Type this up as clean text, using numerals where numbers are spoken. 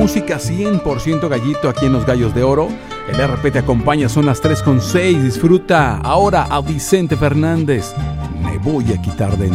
música 100% gallito aquí en Los Gallos de Oro. El RP te acompaña, son las 3:06. Disfruta ahora a Vicente Fernández. Me voy a quitar de